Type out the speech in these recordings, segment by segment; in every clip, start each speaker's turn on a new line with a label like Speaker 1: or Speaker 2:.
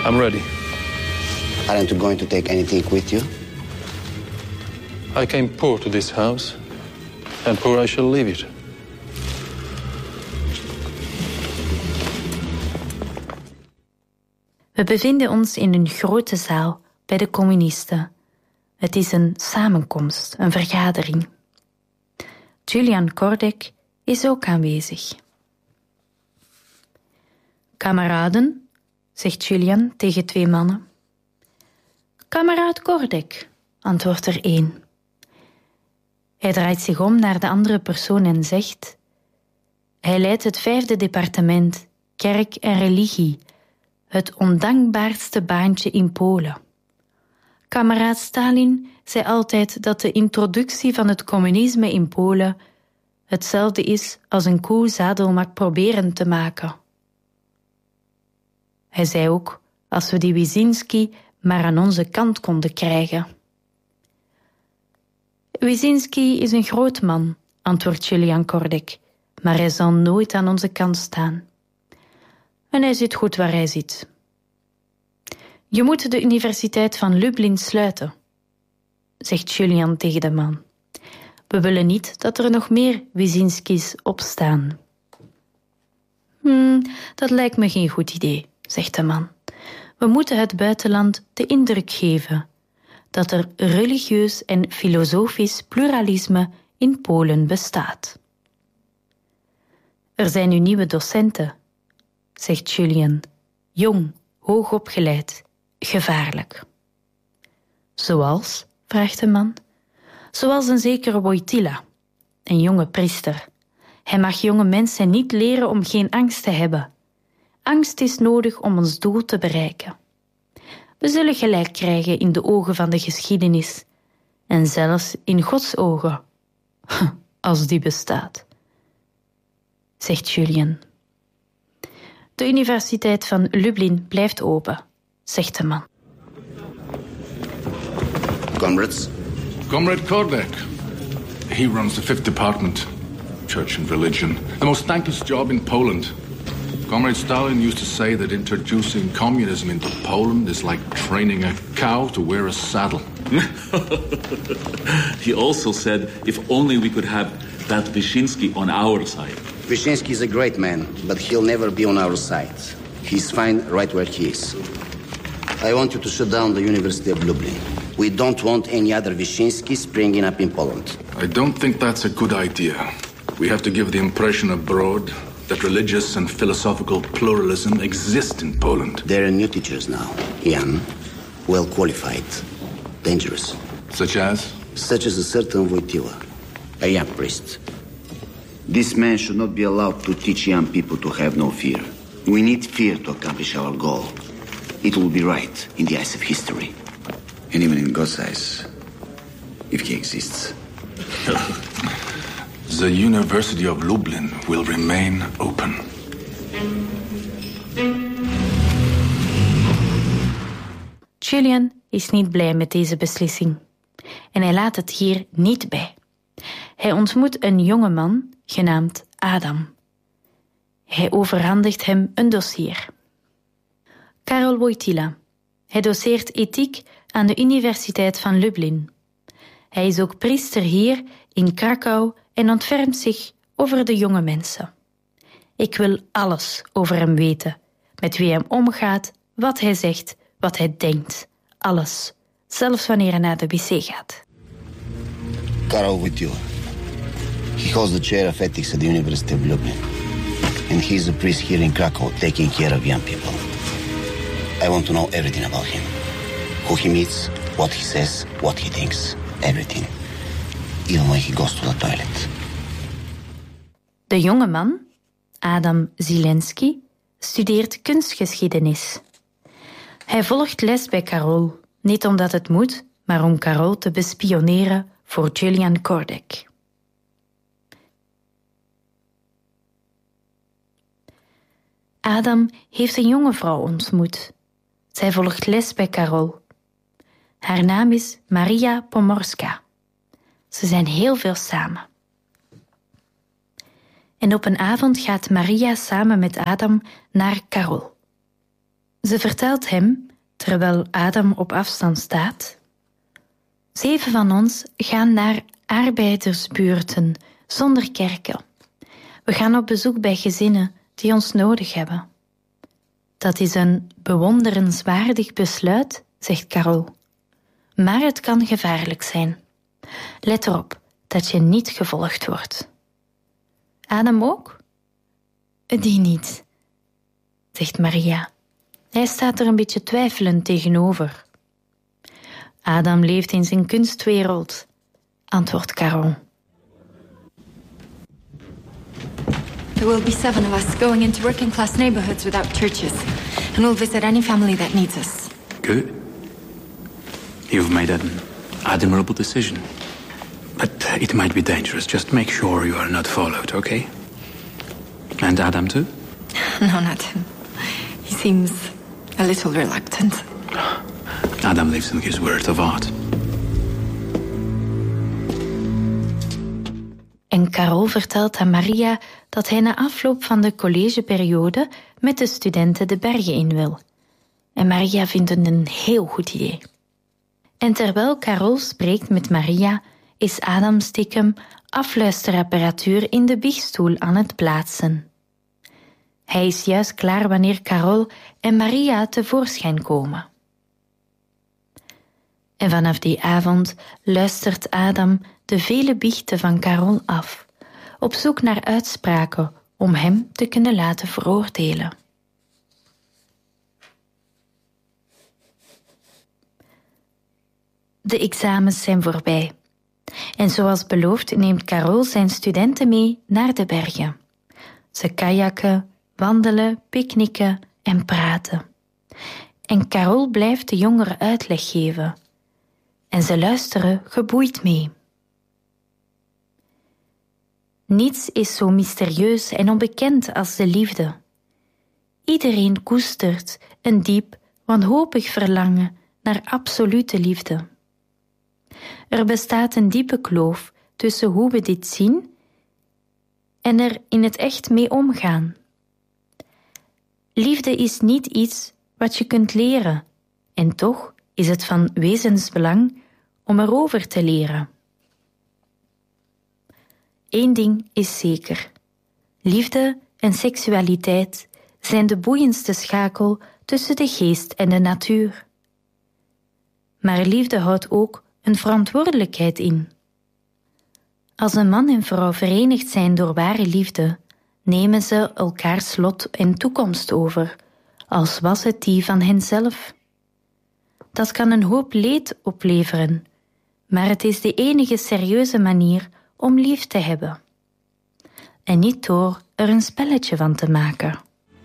Speaker 1: I'm ready.
Speaker 2: Aren't you going to take anything with you?
Speaker 1: I came poor to this house, and poor I shall leave it.
Speaker 3: We bevinden ons in een grote zaal bij de communisten. Het is een samenkomst, een vergadering. Julian Kordek is ook aanwezig. Kameraden, zegt Julian tegen 2 mannen. Kameraad Kordek, antwoordt er 1. Hij draait zich om naar de andere persoon en zegt: hij leidt het 5e departement, kerk en religie, het ondankbaarste baantje in Polen. Kameraad Stalin zei altijd dat de introductie van het communisme in Polen hetzelfde is als een koe zadelmak proberen te maken. Hij zei ook, als we die Wyszynski maar aan onze kant konden krijgen. Wyszynski is een groot man, antwoordt Julian Kordek, maar hij zal nooit aan onze kant staan. En hij zit goed waar hij zit. Je moet de Universiteit van Lublin sluiten, zegt Julian tegen de man. We willen niet dat er nog meer Wyszynskis opstaan. Dat lijkt me geen goed idee, zegt de man. We moeten het buitenland de indruk geven dat er religieus en filosofisch pluralisme in Polen bestaat. Er zijn nu nieuwe docenten, zegt Julian, jong, hoogopgeleid, gevaarlijk. Zoals, vraagt de man, zoals een zekere Wojtyla, een jonge priester. Hij mag jonge mensen niet leren om geen angst te hebben. Angst is nodig om ons doel te bereiken. We zullen gelijk krijgen in de ogen van de geschiedenis en zelfs in Gods ogen, als die bestaat, zegt Julian. De Universiteit van Lublin blijft open, zegt de man.
Speaker 2: Comrades?
Speaker 4: Comrade Kordek. He runs the 5th department, Church and Religion. The most thankless job in Poland. Comrade Stalin used to say that introducing communism into Poland is like training a cow to wear a saddle.
Speaker 5: He also said if only we could have that Wyszynski on our side.
Speaker 2: Wyszynski is a great man, but he'll never be on our side. He's fine right where he is. I want you to shut down the University of Lublin. We don't want any other Wyszynski springing up in Poland.
Speaker 4: I don't think that's a good idea. We have to give the impression abroad that religious and philosophical pluralism exist in Poland.
Speaker 2: There are new teachers now, young, well qualified, dangerous.
Speaker 4: Such as?
Speaker 2: Such as a certain Wojtyla, a young priest. This man should not be allowed to teach young people to have no fear. We need fear to accomplish our goal. It will be right in the eyes of history. And even in God's eyes, if he exists.
Speaker 4: The University of Lublin will remain open.
Speaker 3: Julian is niet blij met deze beslissing. En hij laat het hier niet bij. Hij ontmoet een jonge man genaamd Adam. Hij overhandigt hem een dossier. Karol Wojtyla. Hij doseert ethiek aan de Universiteit van Lublin. Hij is ook priester hier in Krakau en ontfermt zich over de jonge mensen. Ik wil alles over hem weten. Met wie hij omgaat, wat hij zegt, wat hij denkt. Alles. Zelfs wanneer hij naar de wc gaat.
Speaker 2: Karol Wojtyla. He holds the chair of ethics at the University of Lublin. And he's a priest here in Krakow, taking care of young people. I want to know everything about him. Who he meets, what he says, what he thinks. Everything. Even when he goes to the toilet.
Speaker 3: De jonge man, Adam Zielinski, studeert kunstgeschiedenis. Hij volgt les bij Karol, niet omdat het moet, maar om Karol te bespioneren voor Julian Kordek. Adam heeft een jonge vrouw ontmoet. Zij volgt les bij Karol. Haar naam is Maria Pomorska. Ze zijn heel veel samen. En op een avond gaat Maria samen met Adam naar Karol. Ze vertelt hem, terwijl Adam op afstand staat: 7 van ons gaan naar arbeidersbuurten zonder kerken. We gaan op bezoek bij gezinnen die ons nodig hebben. Dat is een bewonderenswaardig besluit, zegt Carol. Maar het kan gevaarlijk zijn. Let erop dat je niet gevolgd wordt. Adam ook? Die niet, zegt Maria. Hij staat er een beetje twijfelend tegenover. Adam leeft in zijn kunstwereld, antwoordt Carol.
Speaker 6: There will be 7 of us going into working-class neighborhoods without churches, and we'll visit any family that needs us.
Speaker 7: Good. You've made an admirable decision. But it might be dangerous. Just make sure you are not followed, okay? And Adam too?
Speaker 6: No, not him. He seems a little reluctant.
Speaker 7: Adam lives in his world of art.
Speaker 3: En Carol vertelt aan Maria dat hij na afloop van de collegeperiode met de studenten de bergen in wil. En Maria vindt het een heel goed idee. En terwijl Carol spreekt met Maria, is Adam stiekem afluisterapparatuur in de biechtstoel aan het plaatsen. Hij is juist klaar wanneer Carol en Maria tevoorschijn komen. En vanaf die avond luistert Adam de vele biechten van Carol af, op zoek naar uitspraken om hem te kunnen laten veroordelen. De examens zijn voorbij. En zoals beloofd neemt Carol zijn studenten mee naar de bergen. Ze kajakken, wandelen, picknicken en praten. En Carol blijft de jongeren uitleg geven. En ze luisteren geboeid mee. Niets is zo mysterieus en onbekend als de liefde. Iedereen koestert een diep, wanhopig verlangen naar absolute liefde. Er bestaat een diepe kloof tussen hoe we dit zien en er in het echt mee omgaan. Liefde is niet iets wat je kunt leren, en toch is het van wezensbelang om erover te leren. Eén ding is zeker: liefde en seksualiteit zijn de boeiendste schakel tussen de geest en de natuur. Maar liefde houdt ook een verantwoordelijkheid in. Als een man en vrouw verenigd zijn door ware liefde, nemen ze elkaars lot en toekomst over, als was het die van henzelf. Dat kan een hoop leed opleveren, maar het is de enige serieuze manier om lief te hebben. En niet door er een spelletje van te maken.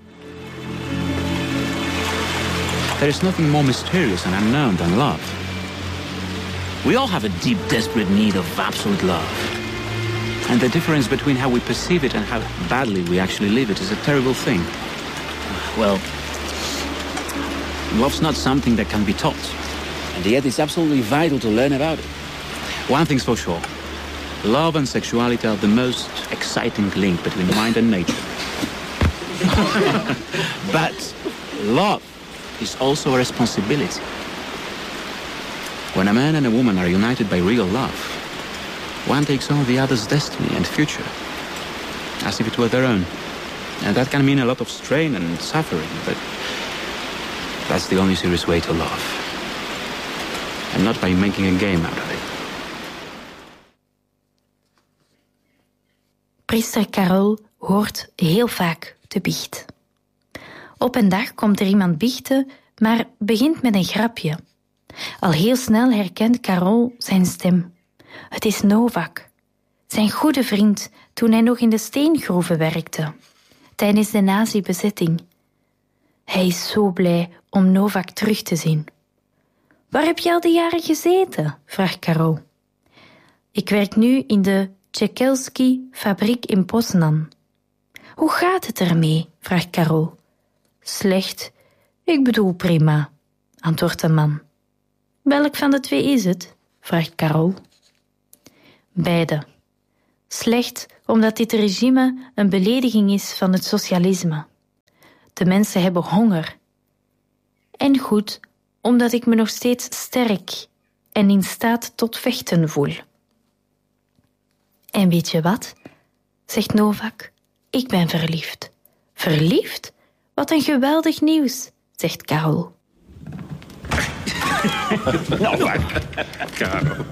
Speaker 7: There is nothing more mysterious and unknown than love. We all have a deep, desperate need of absolute love. And the difference between how we perceive it and how badly we actually live it is a terrible thing. Well, love's not something that can be taught. And yet it's absolutely vital to learn about it. One thing's for sure. Love and sexuality are the most exciting link between mind and nature. But love is also a responsibility. When a man and a woman are united by real love, one takes on the other's destiny and future, as if it were their own. And that can mean a lot of strain and suffering, but that's the only serious way to love. And not by making a game out of it.
Speaker 3: Priester Carol hoort heel vaak de biecht. Op een dag komt er iemand biechten, maar begint met een grapje. Al heel snel herkent Carol zijn stem. Het is Novak, zijn goede vriend toen hij nog in de steengroeven werkte, tijdens de nazi-bezetting. Hij is zo blij om Novak terug te zien. Waar heb je al die jaren gezeten? Vraagt Carol. Ik werk nu in de Tchekelski-fabriek in Poznan. Hoe gaat het ermee? Vraagt Carol. Slecht. Ik bedoel prima, antwoordt de man. Welk van de twee is het? Vraagt Carol. Beide. Slecht omdat dit regime een belediging is van het socialisme. De mensen hebben honger. En goed, omdat ik me nog steeds sterk en in staat tot vechten voel. En weet je wat? Zegt Novak. Ik ben verliefd. Verliefd? Wat een geweldig nieuws, zegt Karol.
Speaker 8: Novak. Karol.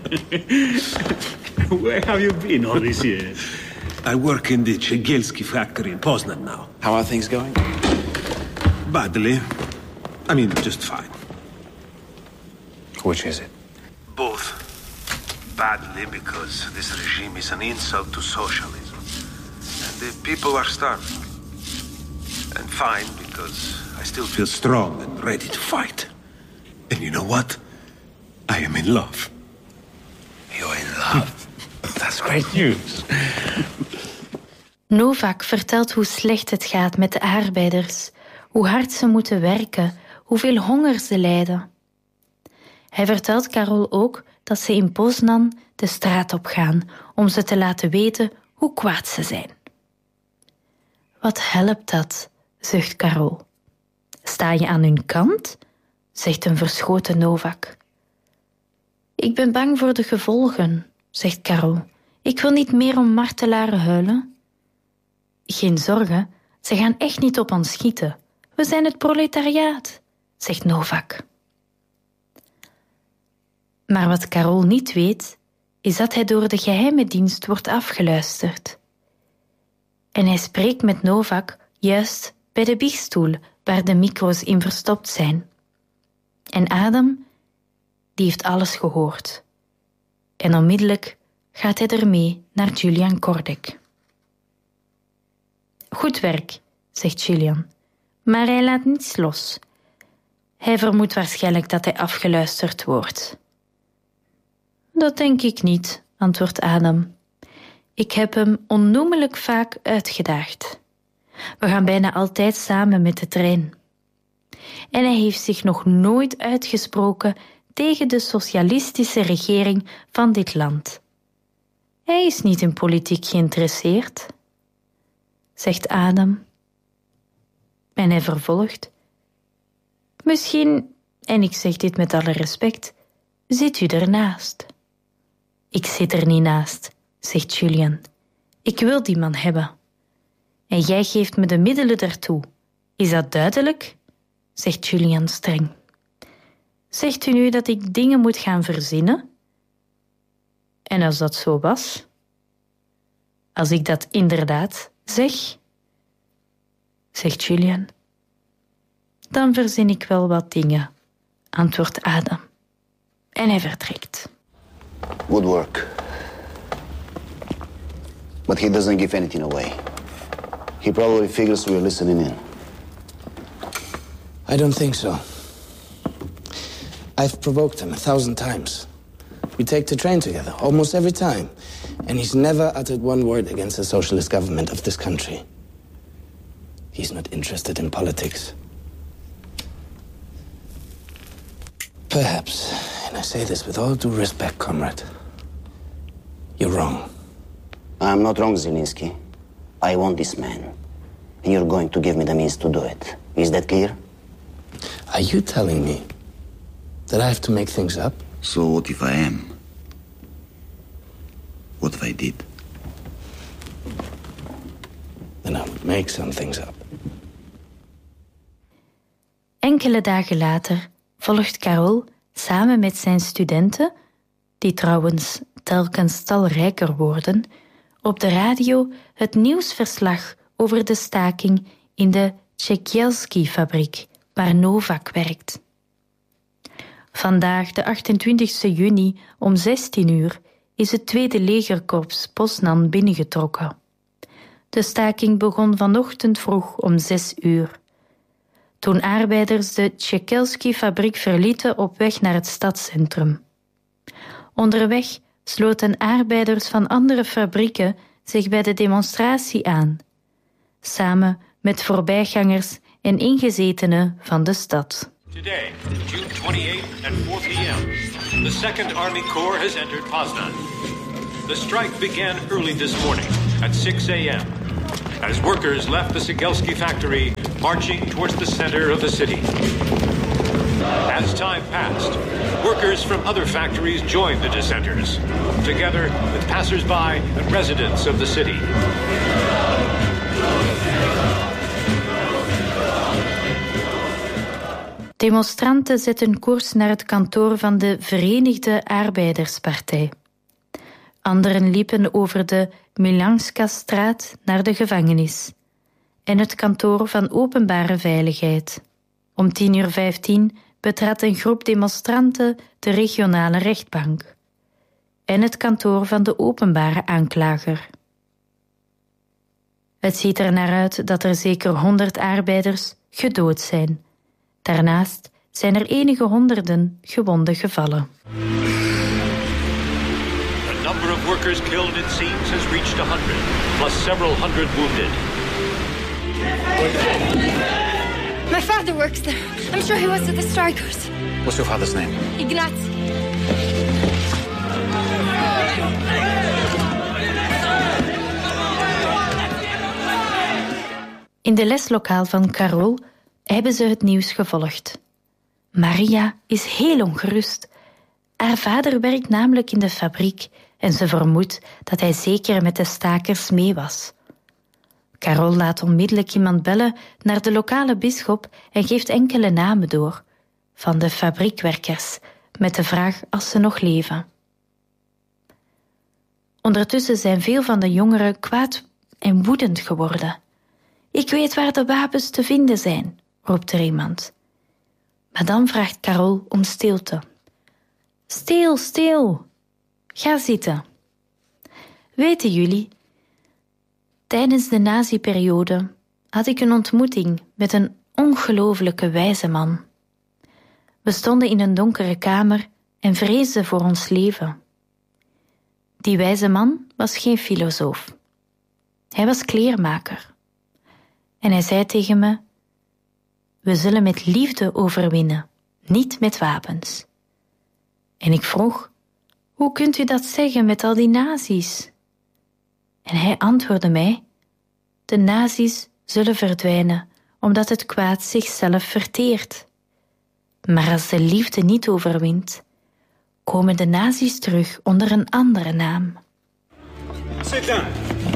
Speaker 8: Where have you been all these years?
Speaker 9: I work in the Cegielski factory in Poznan now.
Speaker 7: How are things going?
Speaker 9: Badly. I mean, just fine.
Speaker 7: Which is it?
Speaker 9: Both. Badly because this regime is an insult to socialism. And the people are starving. And fine because I still feel strong and ready to fight. And you know what? I am in love.
Speaker 7: You're in love? That's great news.
Speaker 3: Novak vertelt hoe slecht het gaat met de arbeiders, hoe hard ze moeten werken, hoeveel honger ze lijden. Hij vertelt Karol ook dat ze in Poznan de straat op gaan om ze te laten weten hoe kwaad ze zijn. Wat helpt dat, zucht Karol. Sta je aan hun kant? Zegt een verschoten Novak. Ik ben bang voor de gevolgen, zegt Karol. Ik wil niet meer om martelaren huilen. Geen zorgen, ze gaan echt niet op ons schieten. We zijn het proletariaat, zegt Novak. Maar wat Karol niet weet, is dat hij door de geheime dienst wordt afgeluisterd. En hij spreekt met Novak juist bij de biechtstoel waar de micro's in verstopt zijn. En Adam, die heeft alles gehoord. En onmiddellijk gaat hij ermee naar Julian Kordek. Goed werk, zegt Julian, maar hij laat niets los. Hij vermoedt waarschijnlijk dat hij afgeluisterd wordt. Dat denk ik niet, antwoordt Adam. Ik heb hem onnoemelijk vaak uitgedaagd. We gaan bijna altijd samen met de trein. En hij heeft zich nog nooit uitgesproken tegen de socialistische regering van dit land. Hij is niet in politiek geïnteresseerd, zegt Adam. En hij vervolgt. Misschien, en ik zeg dit met alle respect, zit u ernaast. Ik zit er niet naast, zegt Julian. Ik wil die man hebben. En jij geeft me de middelen daartoe. Is dat duidelijk? Zegt Julian streng. Zegt u nu dat ik dingen moet gaan verzinnen? En als dat zo was? Als ik dat inderdaad zeg? Zegt Julian. Dan verzin ik wel wat dingen, antwoordt Adam. En hij vertrekt.
Speaker 2: Good work. But he doesn't give anything away. He probably figures we're listening in.
Speaker 10: I don't think so. I've provoked him 1,000 times. We take the train together, almost every time. And he's never uttered one word against the socialist government of this country. He's not interested in politics. Perhaps, and I say this with all due respect, comrade, you're wrong.
Speaker 2: I'm not wrong, Zelensky. I want this man. And you're going to give me the means to do it. Is that clear?
Speaker 10: Are you telling me that I have to make things up?
Speaker 2: So what if I am? What if I did?
Speaker 10: Then I would make some things up.
Speaker 3: Enkele dagen later volgt Karol samen met zijn studenten, die trouwens telkens talrijker worden, op de radio het nieuwsverslag over de staking in de Cegielski-fabriek, waar Novak werkt. Vandaag, de 28 juni om 16 uur, is het Tweede Legerkorps Poznan binnengetrokken. De staking begon vanochtend vroeg om 6 uur. Toen arbeiders de Cegielski-fabriek verlieten op weg naar het stadscentrum. Onderweg sloten arbeiders van andere fabrieken zich bij de demonstratie aan, samen met voorbijgangers en ingezetenen van de stad.
Speaker 11: Today, June 28 at 4 p.m., the 2nd Army Corps has entered Poznan. The strike began early this morning at 6 a.m. as workers left the Cegielski factory, marching towards the center of the city. As time passed, workers from other factories joined the dissenters, together with passers-by and residents of the city.
Speaker 3: Demonstranten zetten koers naar het kantoor van de Verenigde Arbeiderspartij. Anderen liepen over de Milanska-straat naar de gevangenis en het kantoor van Openbare Veiligheid. Om 10:15 betrad een groep demonstranten de regionale rechtbank en het kantoor van de openbare aanklager. Het ziet er naar uit dat er zeker 100 arbeiders gedood zijn. Daarnaast zijn er enige honderden gewonden gevallen.
Speaker 11: The number of workers killed, it seems, has reached 100, plus several hundred wounded.
Speaker 6: My father works there. I'm sure he was with the strikers.
Speaker 7: What's your father's name?
Speaker 6: Ignacy.
Speaker 3: In de leslokaal van Carol hebben ze het nieuws gevolgd. Maria is heel ongerust. Haar vader werkt namelijk in de fabriek en ze vermoedt dat hij zeker met de stakers mee was. Carol laat onmiddellijk iemand bellen naar de lokale bisschop en geeft enkele namen door van de fabriekwerkers met de vraag als ze nog leven. Ondertussen zijn veel van de jongeren kwaad en woedend geworden. Ik weet waar de wapens te vinden zijn, roept er iemand. Maar dan vraagt Carol om stilte. Stil, stil. Ga zitten. Weten jullie, tijdens de nazi-periode had ik een ontmoeting met een ongelooflijke wijze man. We stonden in een donkere kamer en vreesden voor ons leven. Die wijze man was geen filosoof. Hij was kleermaker. En hij zei tegen me: we zullen met liefde overwinnen, niet met wapens. En ik vroeg: hoe kunt u dat zeggen met al die nazi's? En hij antwoordde mij: de nazi's zullen verdwijnen, omdat het kwaad zichzelf verteert. Maar als de liefde niet overwint, komen de nazi's terug onder een andere naam.
Speaker 12: Sit down.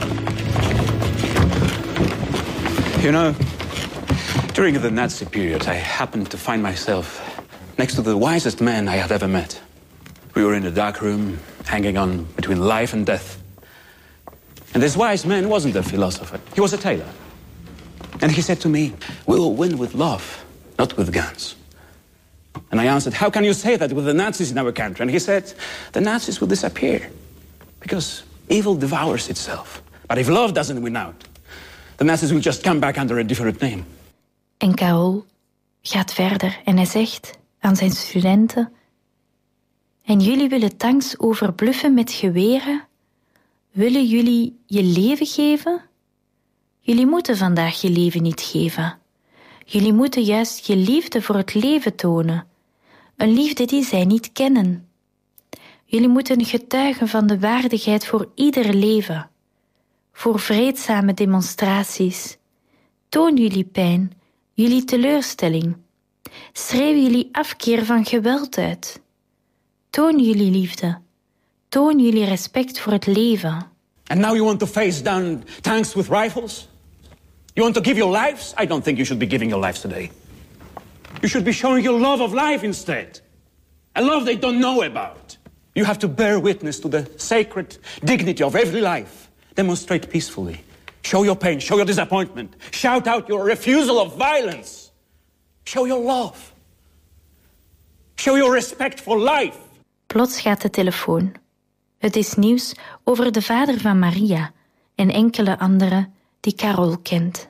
Speaker 7: You know, during the Nazi period, I happened to find myself next to the wisest man I had ever met. We were in a dark room, hanging on between life and death. And this wise man wasn't a philosopher. He was a tailor. And he said to me, we'll win with love, not with guns. And I answered, how can you say that with the Nazis in our country? And he said, the Nazis will disappear because evil devours itself. But if love doesn't win out, the Nazis will just come back under a different name.
Speaker 3: En Carol gaat verder en hij zegt aan zijn studenten: en jullie willen tanks overbluffen met geweren? Willen jullie je leven geven? Jullie moeten vandaag je leven niet geven. Jullie moeten juist je liefde voor het leven tonen. Een liefde die zij niet kennen. Jullie moeten getuigen van de waardigheid voor ieder leven. Voor vreedzame demonstraties. Toon jullie pijn, jullie teleurstelling. Schreeuw jullie afkeer van geweld uit. Toon jullie liefde. Toon jullie respect voor het leven.
Speaker 7: And now you want to face down tanks with rifles? You want to give your lives? I don't think you should be giving your lives today. You should be showing your love of life instead. A love they don't know about. You have to bear witness to the sacred dignity of every life. Demonstrate peacefully. Show your pain, show your disappointment. Shout out your refusal of violence. Show your love. Show your respect for life.
Speaker 3: Plots gaat de telefoon. Het is nieuws over de vader van Maria en enkele anderen die Carol kent.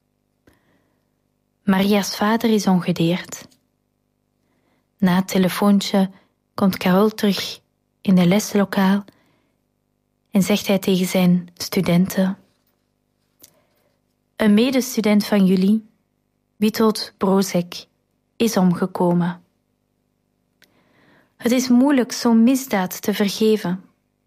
Speaker 3: Maria's vader is ongedeerd. Na het telefoontje komt Carol terug in het leslokaal en zegt hij tegen zijn studenten: een medestudent van jullie, Witold Brozek, is omgekomen. Het is moeilijk zo'n misdaad te vergeven.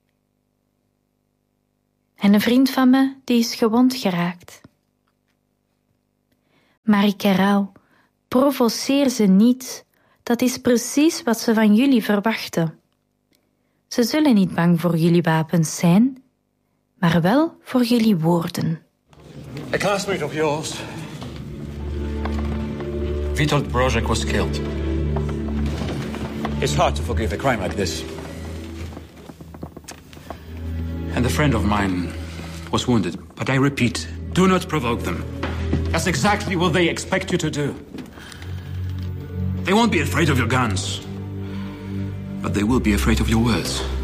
Speaker 3: En een vriend van me, die is gewond geraakt. Maar ik herhaal, provoceer ze niet. Dat is precies wat ze van jullie verwachten. Ze zullen niet bang voor jullie wapens zijn, maar wel voor jullie woorden.
Speaker 13: A classmate of yours, Witold Brożek, was killed. It's hard to forgive a crime like this. And a friend of mine was wounded. But I repeat, do not provoke them. That's exactly what they expect you to do. They won't be afraid of your guns, but they will be afraid of your words.